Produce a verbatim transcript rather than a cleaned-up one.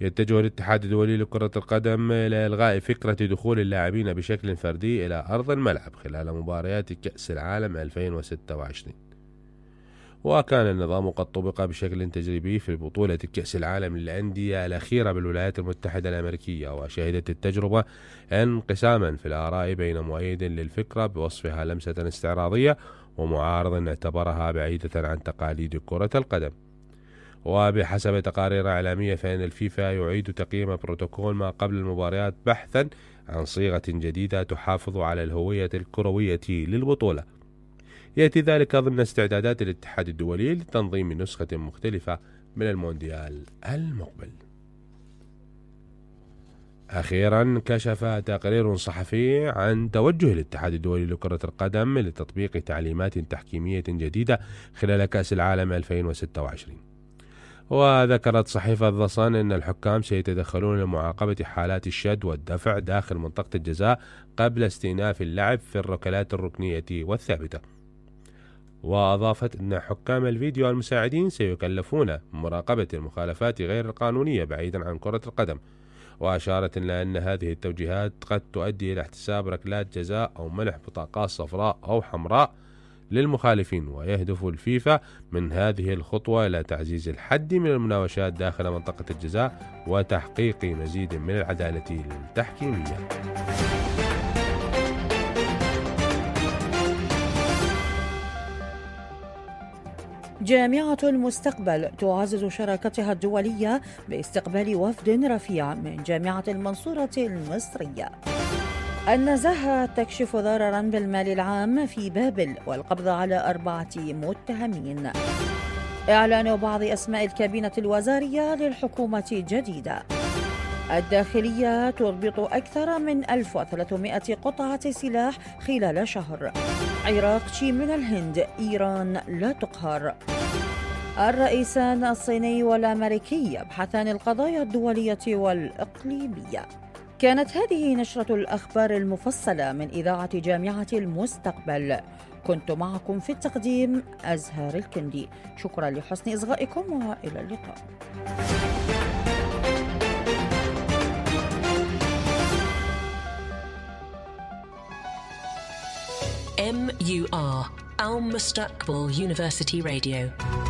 يتجه الاتحاد الدولي لكرة القدم إلى إلغاء فكرة دخول اللاعبين بشكل فردي إلى أرض الملعب خلال مباريات كأس العالم ألفين وستة وعشرين. وكان النظام قد طبق بشكل تجريبي في بطولة كأس العالم للأندية الأخيرة بالولايات المتحدة الأمريكية، وشهدت التجربة انقساما في الآراء بين مؤيد للفكرة بوصفها لمسة استعراضية ومعارض اعتبرها بعيدة عن تقاليد كرة القدم. وبحسب تقارير إعلامية فإن الفيفا يعيد تقييم بروتوكول ما قبل المباريات بحثا عن صيغة جديدة تحافظ على الهوية الكروية للبطولة. يأتي ذلك ضمن استعدادات الاتحاد الدولي لتنظيم نسخة مختلفة من المونديال المقبل. أخيرا كشف تقرير صحفي عن توجه الاتحاد الدولي لكرة القدم لتطبيق تعليمات تحكيمية جديدة خلال كأس العالم ألفين وستة وعشرين. وذكرت صحيفة ذا صن أن الحكام سيتدخلون لمعاقبة حالات الشد والدفع داخل منطقة الجزاء قبل استئناف اللعب في الركلات الركنية والثابتة. وأضافت أن حكام الفيديو المساعدين سيكلفون مراقبة المخالفات غير القانونية بعيدا عن كرة القدم. وأشارت إلى أن هذه التوجيهات قد تؤدي إلى احتساب ركلات جزاء أو منح بطاقات صفراء أو حمراء للمخالفين. ويهدف الفيفا من هذه الخطوة إلى تعزيز الحد من المناوشات داخل منطقة الجزاء وتحقيق مزيد من العدالة التحكيمية. جامعة المستقبل تعزز شراكتها الدولية باستقبال وفد رفيع من جامعة المنصورة المصرية. النزاهة تكشف ضررا بالمال العام في بابل والقبض على أربعة متهمين. إعلان بعض أسماء الكابينة الوزارية للحكومة الجديدة. الداخلية تضبط أكثر من ألف وثلاثمائة قطعة سلاح خلال شهر. عراق شي من الهند، إيران لا تقهر. الرئيسان الصيني والأمريكي يبحثان القضايا الدولية والإقليمية. كانت هذه نشرة الأخبار المفصلة من إذاعة جامعة المستقبل. كنت معكم في التقديم أزهار الكندي. شكرا لحسن إصغائكم وإلى اللقاء. M U R Al Mustaqbal University Radio.